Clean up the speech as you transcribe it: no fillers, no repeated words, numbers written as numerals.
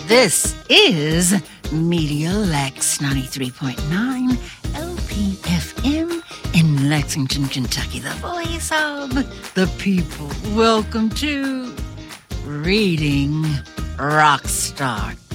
This is Media Lex 93.9 LPFM in Lexington, Kentucky, the voice of the people. Welcome to Reading Rockstar.